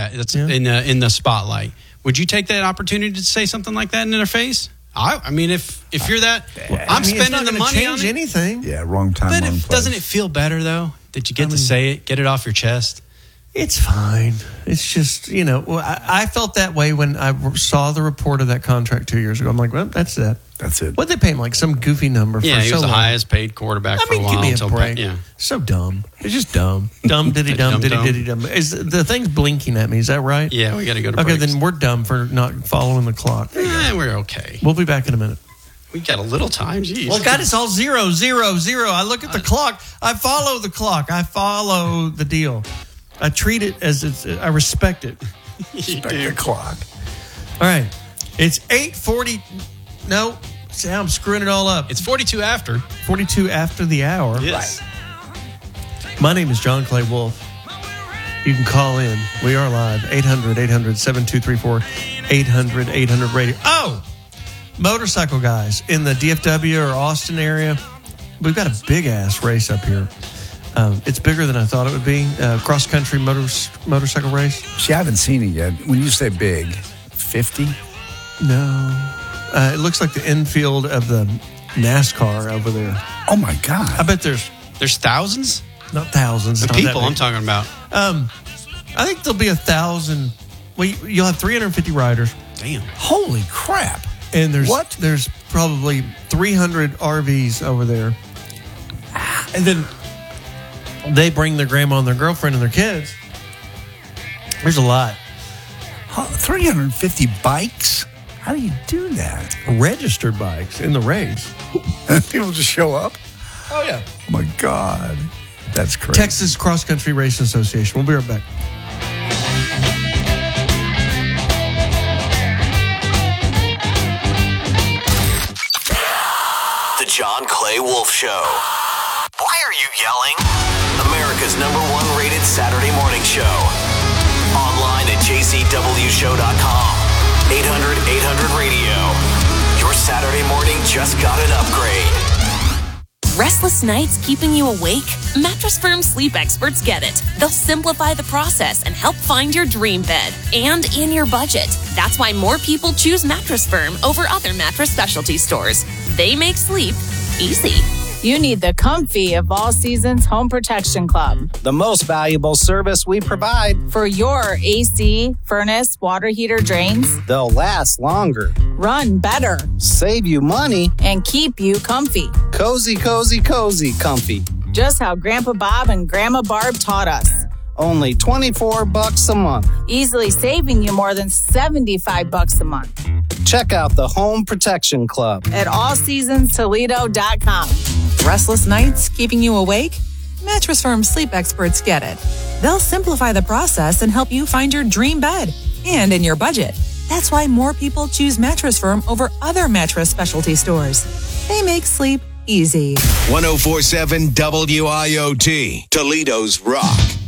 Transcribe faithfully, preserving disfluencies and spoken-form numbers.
that. That's Yeah. in the in the spotlight. Would you take that opportunity to say something like that in their face? I, I mean, if if you're that, Well, I'm I mean, it's spending not the gonna money change on it. anything. Yeah, wrong time, But wrong if, place. doesn't it feel better though that you get I to mean- say it, get it off your chest? It's fine. It's just, you know, well, I, I felt that way when I saw the report of that contract two years ago. I'm like, well, that's it. That's it. What'd they pay him? Like some goofy number Yeah, for he so was the long. highest paid quarterback I for mean, a while. give me a until break. yeah. So dumb. It's just dumb. Dumb, diddy, dumb, Dumb, diddy, dumb. diddy, dumb. Is the thing's blinking at me? Is that right? Yeah, we got to go to Okay, breaks. then we're dumb for not following the clock. Eh, we're okay. We'll be back in a minute. We got a little time. Jeez. Well, God, it's all zero, zero, zero. I look at the clock. I follow the clock. I follow the deal. I treat it as it's, I respect it. Respect the clock. All right. It's eight forty. No. See how I'm screwing it all up. It's forty-two after. forty-two after the hour. Yes. My name is John Clay Wolf. You can call in. We are live. eight hundred, eight hundred, seven two three four. eight hundred, eight hundred radio. Oh! Motorcycle guys in the D F W or Austin area. We've got a big ass race up here. Um, it's bigger than I thought it would be. Uh, cross country motor, motorcycle race. See, I haven't seen it yet. When you say big, fifty? No. Uh, it looks like the infield of the NASCAR over there. Oh, my God. I bet there's There's thousands not thousands. of not that people I'm many. talking about. Um, I think there'll be a thousand. Well, you- you'll have three hundred fifty riders, Damn. Holy crap. and there's What? There's probably three hundred R Vs over there, and then they bring their grandma and their girlfriend and their kids. There's a lot. Huh, three hundred fifty bikes? How do you do that? Registered bikes in the race. People just show up? Oh yeah. Oh, my God. That's crazy. Texas Cross Country Racing Association. We'll be right back. The John Clay Wolf Show. Why are you yelling? America's number one rated Saturday morning show. Online at j c w show dot com. eight hundred, eight hundred radio. Your Saturday morning just got an upgrade. Restless nights keeping you awake? Mattress Firm sleep experts get it. They'll simplify the process and help find your dream bed and in your budget. That's why more people choose Mattress Firm over other mattress specialty stores. They make sleep easy. You need the comfy of All Seasons Home Protection Club. The most valuable service we provide. For your A C, furnace, water heater drains, They'll last longer, run better, save you money. and keep you comfy. Cozy, cozy, cozy, comfy. Just how Grandpa Bob and Grandma Barb taught us. Only twenty-four bucks a month. Easily saving you more than seventy-five bucks a month Check out the Home Protection Club. at all seasons toledo dot com. Restless nights keeping you awake? Mattress Firm sleep experts get it. They'll simplify the process and help you find your dream bed and in your budget. That's why more people choose Mattress Firm over other mattress specialty stores. They make sleep easy. one oh four point seven W I O T, Toledo's Rock.